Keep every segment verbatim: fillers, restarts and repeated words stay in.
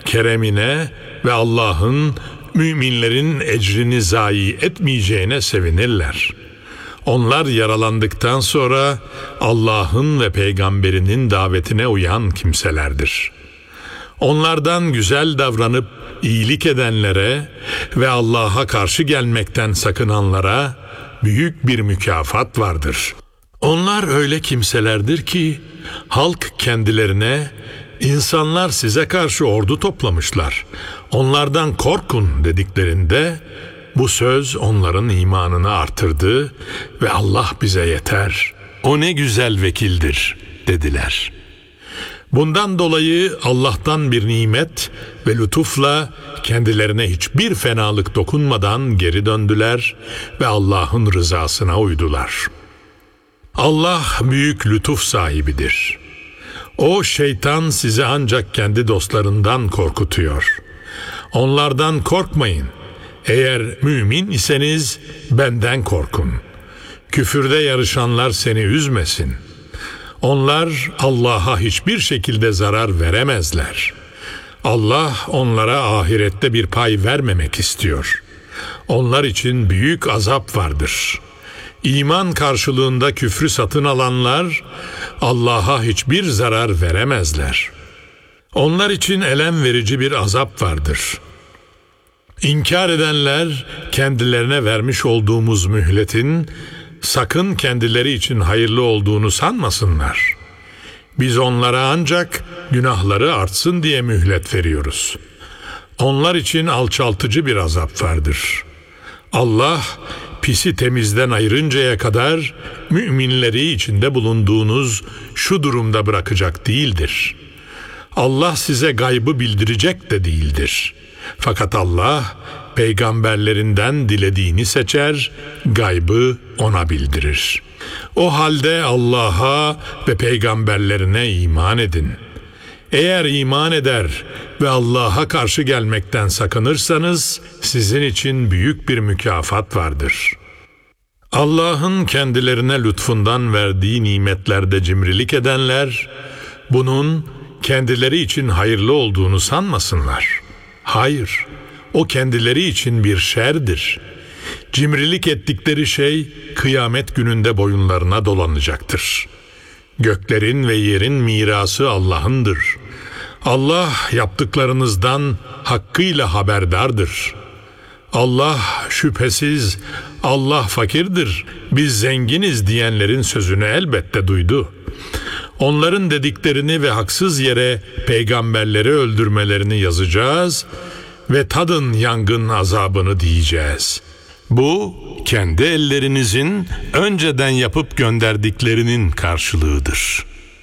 keremine ve Allah'ın müminlerin ecrini zayi etmeyeceğine sevinirler. Onlar yaralandıktan sonra Allah'ın ve peygamberinin davetine uyan kimselerdir. Onlardan güzel davranıp iyilik edenlere ve Allah'a karşı gelmekten sakınanlara büyük bir mükafat vardır. Onlar öyle kimselerdir ki halk kendilerine "İnsanlar size karşı ordu toplamışlar, onlardan korkun" dediklerinde bu söz onların imanını artırdı ve Allah bize yeter, o ne güzel vekildir dediler. Bundan dolayı Allah'tan bir nimet ve lütufla kendilerine hiçbir fenalık dokunmadan geri döndüler ve Allah'ın rızasına uydular. Allah büyük lütuf sahibidir. O şeytan sizi ancak kendi dostlarından korkutuyor. Onlardan korkmayın. Eğer mümin iseniz benden korkun. Küfürde yarışanlar seni üzmesin. Onlar Allah'a hiçbir şekilde zarar veremezler. Allah onlara ahirette bir pay vermemek istiyor. Onlar için büyük azap vardır. İman karşılığında küfrü satın alanlar Allah'a hiçbir zarar veremezler. Onlar için elem verici bir azap vardır. İnkar edenler kendilerine vermiş olduğumuz mühletin sakın kendileri için hayırlı olduğunu sanmasınlar. Biz onlara ancak günahları artsın diye mühlet veriyoruz. Onlar için alçaltıcı bir azap vardır. Allah pisi temizden ayırıncaya kadar müminleri içinde bulunduğunuz şu durumda bırakacak değildir. Allah size gaybı bildirecek de değildir. Fakat Allah peygamberlerinden dilediğini seçer, gaybı ona bildirir. O halde Allah'a ve peygamberlerine iman edin. Eğer iman eder ve Allah'a karşı gelmekten sakınırsanız sizin için büyük bir mükafat vardır. Allah'ın kendilerine lütfundan verdiği nimetlerde cimrilik edenler bunun kendileri için hayırlı olduğunu sanmasınlar. Hayır, o kendileri için bir şerdir. Cimrilik ettikleri şey kıyamet gününde boyunlarına dolanacaktır. Göklerin ve yerin mirası Allah'ındır. Allah yaptıklarınızdan hakkıyla haberdardır. Allah şüphesiz Allah fakirdir, biz zenginiz diyenlerin sözünü elbette duydu. Onların dediklerini ve haksız yere peygamberleri öldürmelerini yazacağız ve tadın yangın azabını diyeceğiz. Bu kendi ellerinizin önceden yapıp gönderdiklerinin karşılığıdır.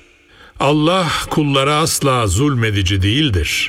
Allah kullara asla zulmedici değildir.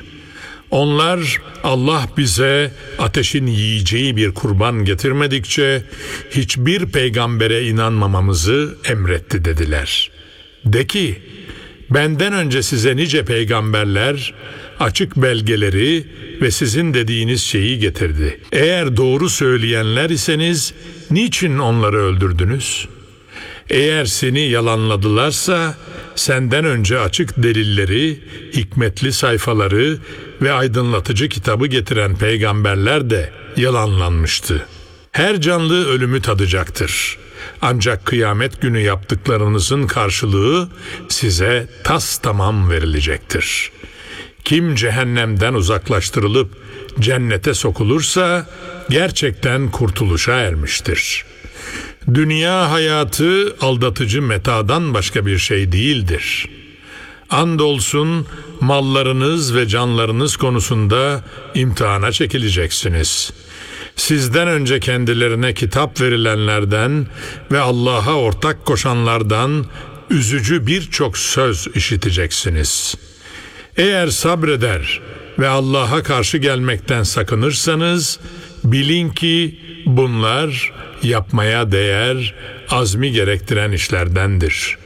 Onlar Allah bize ateşin yiyeceği bir kurban getirmedikçe hiçbir peygambere inanmamamızı emretti dediler. De ki, benden önce size nice peygamberler açık belgeleri ve sizin dediğiniz şeyi getirdi. Eğer doğru söyleyenler iseniz niçin onları öldürdünüz? Eğer seni yalanladılarsa senden önce açık delilleri, hikmetli sayfaları ve aydınlatıcı kitabı getiren peygamberler de yalanlanmıştı. Her canlı ölümü tadacaktır. Ancak kıyamet günü yaptıklarınızın karşılığı size tas tamam verilecektir. Kim cehennemden uzaklaştırılıp cennete sokulursa gerçekten kurtuluşa ermiştir. Dünya hayatı aldatıcı metadan başka bir şey değildir. Andolsun mallarınız ve canlarınız konusunda imtihana çekileceksiniz. Sizden önce kendilerine kitap verilenlerden ve Allah'a ortak koşanlardan üzücü birçok söz işiteceksiniz. Eğer sabreder ve Allah'a karşı gelmekten sakınırsanız bilin ki bunlar yapmaya değer, azmi gerektiren işlerdendir.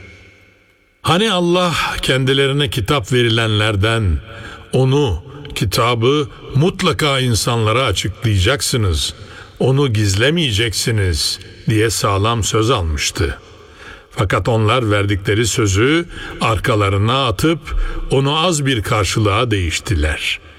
Hani Allah kendilerine kitap verilenlerden onu, kitabı mutlaka insanlara açıklayacaksınız, onu gizlemeyeceksiniz diye sağlam söz almıştı. Fakat onlar verdikleri sözü arkalarına atıp onu az bir karşılığa değiştiler.